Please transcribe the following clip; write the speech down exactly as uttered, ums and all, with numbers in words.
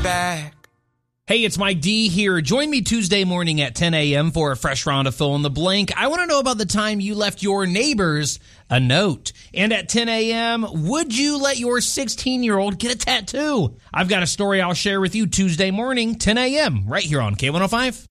looking back. Hey, it's Mike D here. Join me Tuesday morning at ten a.m. for a fresh round of Fill in the Blank. I want to know about the time you left your neighbors a note. And at ten a.m., would you let your sixteen-year-old get a tattoo? I've got a story I'll share with you Tuesday morning, ten a.m., right here on K one oh five.